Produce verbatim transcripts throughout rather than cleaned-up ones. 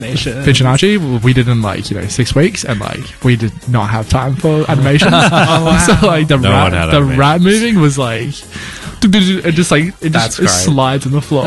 Fibonacci, we did in like, you know, six weeks, and like we did not have time for animations. Oh, wow. So like the no rat, the rat moving was like, it just like it That's just it slides on the floor.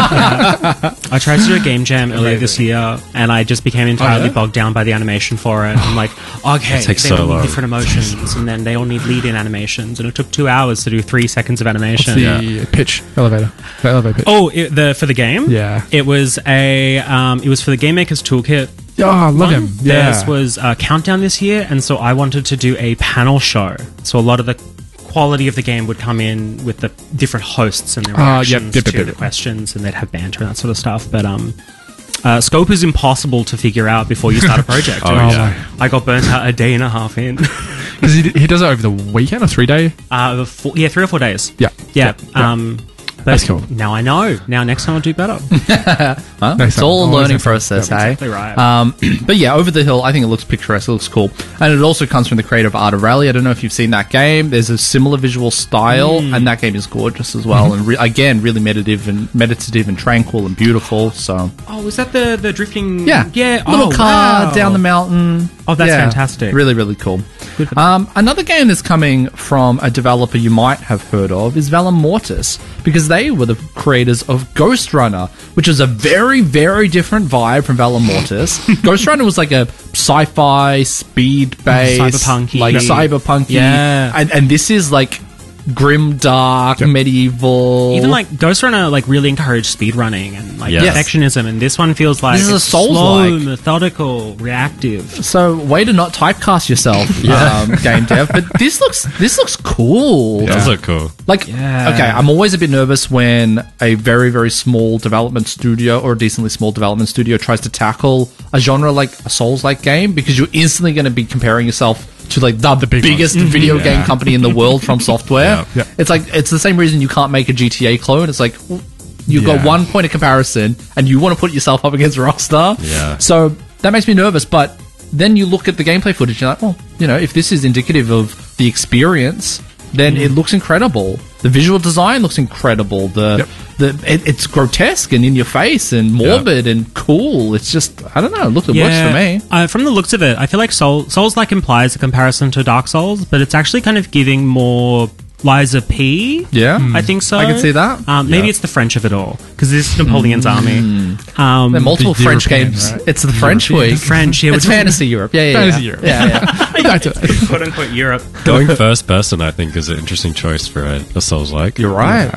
Yeah. I tried to do a game jam earlier this year, and I just became entirely oh, yeah? bogged down by the animation for it. I'm like, okay, they so all long. need different emotions, and then they all need lead-in animations, and it took two hours to do three seconds of animation. What's the yeah. pitch elevator? The elevator pitch. Oh, it, the for the game, yeah, it was a um, it was for the Game Maker's Toolkit. Oh, I love one. him. Yeah, This was a countdown this year, and so I wanted to do a panel show. So a lot of the quality of the game would come in with the different hosts and their Uh, reactions yep, yep, to yep, the yep. questions, and they'd have banter and that sort of stuff. But um, uh, scope is impossible to figure out before you start a project. Oh, And yeah. I got burnt out a day and a half in. because he, he does it over the weekend or three day. uh, four, yeah, three or four days. Yeah, Yeah. yeah. Um, but That's cool. Now I know. Now next time I'll do better. Huh? Next It's time. all a Always learning next time. process, Yeah, hey? exactly right. Um, but yeah, Over the Hill, I think it looks picturesque, it looks cool. And it also comes from the creator of Art of Rally. I don't know if you've seen that game. There's a similar visual style, Mm. and that game is gorgeous as well. And re- again, really meditative and meditative and tranquil and beautiful. So Oh, was that the the drifting? yeah, Yeah. little oh, car wow. down the mountain. Oh, that's Yeah, fantastic. Really, really cool. Good for Um, another game that's coming from a developer you might have heard of is Valar Mortis, because they were the creators of Ghost Runner, which is a very, very different vibe from Valar Mortis. Ghost Runner was like a sci-fi, speed-based, Cyberpunk-y. like Yeah. cyberpunk Yeah. and, and this is like grim, dark, medieval. Even like Ghost Runner, like really encouraged speed running and like Yes. perfectionism, and this one feels like This is a it's Souls-like. slow, methodical, reactive. So, way to not typecast yourself, um, game dev. But this looks this looks cool. Does look cool. Like, Yeah. okay, I'm always a bit nervous when a very, very small development studio or a decently small development studio tries to tackle a genre like a Souls-like game, because you're instantly going to be comparing yourself to like the, The big biggest ones. video Yeah. game company in the world from software. Yeah. Yeah. It's like it's the same reason you can't make a G T A clone. It's like well, you've got Yeah. one point of comparison, and you want to put yourself up against Rockstar. Yeah. So that makes me nervous, but then you look at the gameplay footage and you're like, well, you know, if this is indicative of the experience, then it looks incredible. The visual design looks incredible. The Yep. the it, it's grotesque and in your face and morbid and cool. It's just I don't know. Look, it works for me. Uh, from the looks of it, I feel like Soul, Souls like implies a comparison to Dark Souls, but it's actually kind of giving more Liza P. Yeah, I think so. I can see that. Um, maybe Yeah. it's the French of it all, because this is Napoleon's army. Um, There are multiple The French European, games. right? It's the French European. week. The French, yeah, It's which is- fantasy Europe. Yeah, yeah, Fantasy yeah. Europe. Yeah, yeah. Back to it. quote unquote Europe. Going first person, I think, is an interesting choice for a, a Souls-like. You're right.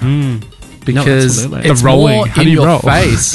Because absolutely. it's The rolling. more How in do you your roll? face.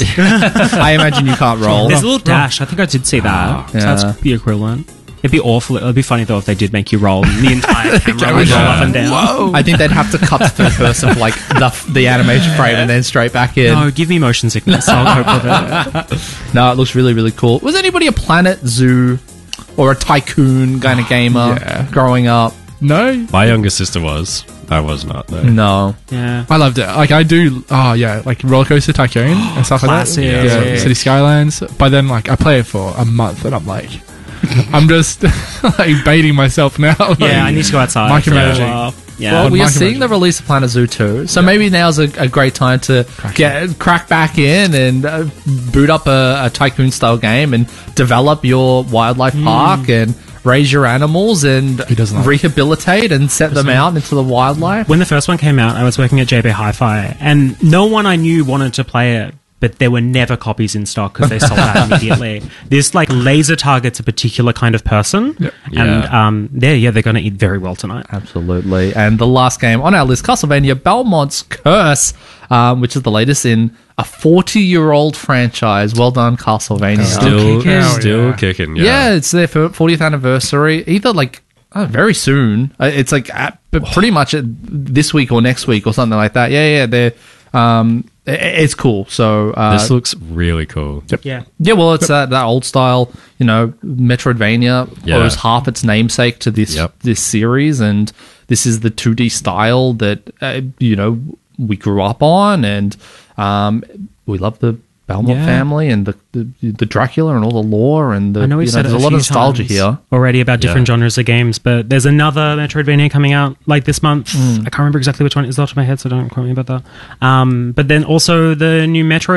I imagine you can't roll. There's a little dash. I think I did see that. So Yeah. that's the equivalent. It'd be awful. It'd be funny though if they did make you roll the entire camera would roll up and down. I think they'd have to cut the third person of like the the animation frame and then straight back in. No, give me motion sickness. I'll cope with it. No, it looks really, really cool. Was anybody a Planet Zoo or a tycoon kind of gamer Yeah. growing up? No, My younger sister was. I was not, though. No. Yeah. I loved it. Like I do. Oh yeah, like Roller Coaster Tycoon and stuff Classic. like that. Yeah, Yeah. City Skylines. But then like I play it for a month and I'm like, I'm just like baiting myself now. Like, Yeah, I need to go outside. Micromanaging. for a while. Yeah. Well, we are Micromanaging. seeing the release of Planet Zoo two, so maybe now's a, a great time to get crack back in and uh, boot up a, a tycoon-style game and develop your wildlife park and raise your animals and Who doesn't like- rehabilitate and set them out into the wildlife. When the first one came out, I was working at J B Hi-Fi, and no one I knew wanted to play it, but there were never copies in stock because they sold out immediately. This like laser targets a particular kind of person, and Yeah. um, yeah, yeah, they're going to eat very well tonight. Absolutely. And the last game on our list, Castlevania Belmont's Curse, um, which is the latest in a forty-year-old franchise. Well done, Castlevania. Still, kicking. still Yeah. kicking. Yeah. Yeah, it's their fortieth anniversary. Either like uh, very soon. Uh, It's like at, but pretty much at this week or next week or something like that. Yeah, yeah. They're um, i- it's cool. So uh, This looks really cool. Yeah. yeah, well, it's that that old style, you know, Metroidvania Yeah. owes half its namesake to this Yep. this series, and this is the two D style that uh, you know we grew up on, and um, we love the Belmont Yeah. family and the, the the Dracula and all the lore, and the I know we've you said there's it a lot few of nostalgia times here. already about different Yeah. genres of games, but there's another Metroidvania coming out like this month. Hmm. I can't remember exactly which one it is off the top of my head, so don't quote me about that. Um, but then also the new Metroid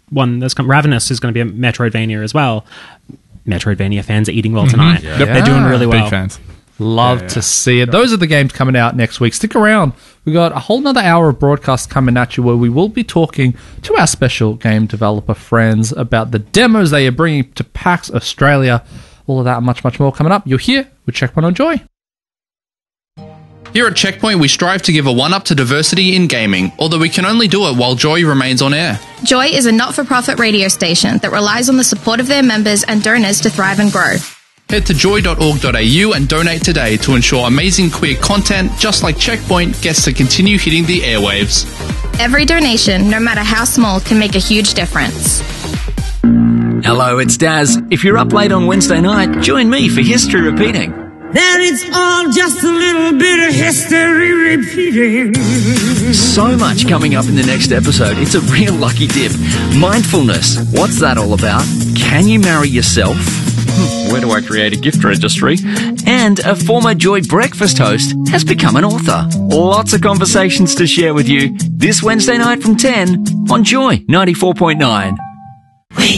one that's come. Ravenous is going to be a Metroidvania as well. Metroidvania fans are eating well tonight. Yep. They're doing really well. Big fans. Love Yeah, yeah. to see it. Those are the games coming out next week. Stick around. We got a whole nother hour of broadcast coming at you where we will be talking to our special game developer friends about the demos they are bringing to PAX Australia. All of that and much, much more coming up. You're here with Checkpoint on Joy. Here at Checkpoint, we strive to give a one-up to diversity in gaming, although we can only do it while Joy remains on air. Joy is a not-for-profit radio station that relies on the support of their members and donors to thrive and grow. Head to joy dot org dot a u and donate today to ensure amazing queer content, just like Checkpoint, gets to continue hitting the airwaves. Every donation, no matter how small, can make a huge difference. Hello, it's Daz. If you're up late on Wednesday night, join me for History Repeating. That it's all just a little bit of history repeating. So much coming up in the next episode. It's a real lucky dip. Mindfulness. What's that all about? Can you marry yourself? Where do I create a gift registry? And a former Joy breakfast host has become an author. Lots of conversations to share with you this Wednesday night from ten on Joy ninety-four point nine.